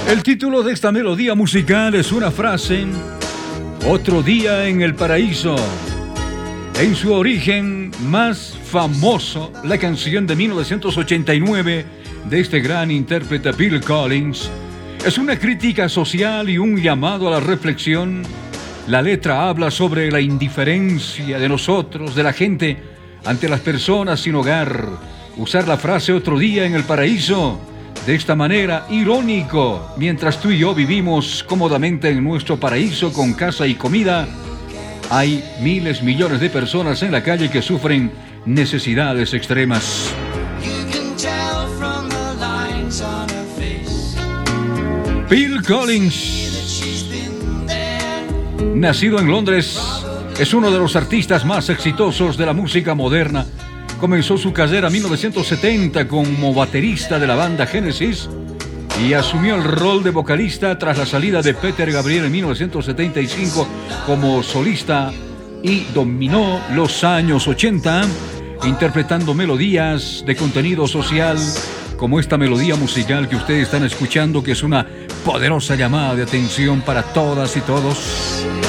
El título de esta melodía musical es una frase: Otro día en el paraíso. En su origen más famoso, la canción de 1989 de este gran intérprete Phil Collins es una crítica social y un llamado a la reflexión. La letra habla sobre la indiferencia de nosotros, de la gente, ante las personas sin hogar. Usar la frase otro día en el paraíso de esta manera, irónico, mientras tú y yo vivimos cómodamente en nuestro paraíso con casa y comida, hay miles, millones de personas en la calle que sufren necesidades extremas. Phil Collins, nacido en Londres, es uno de los artistas más exitosos de la música moderna. Comenzó su carrera en 1970 como baterista de la banda Genesis y asumió el rol de vocalista tras la salida de Peter Gabriel en 1975 como solista, y dominó los años 80 interpretando melodías de contenido social como esta melodía musical que ustedes están escuchando, que es una poderosa llamada de atención para todas y todos.